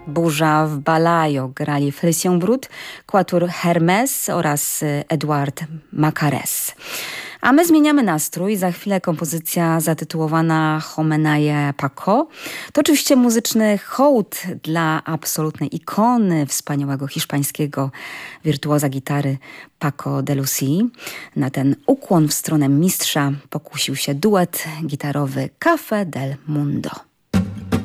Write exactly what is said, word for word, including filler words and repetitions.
Burza w Balajo grali Félicien Brut, Quatuor Hermes oraz Eduard Macares. A my zmieniamy nastrój. Za chwilę kompozycja zatytułowana Homenaje Paco. To oczywiście muzyczny hołd dla absolutnej ikony wspaniałego hiszpańskiego wirtuoza gitary Paco de Lucía. Na ten ukłon w stronę mistrza pokusił się duet gitarowy Café del Mundo.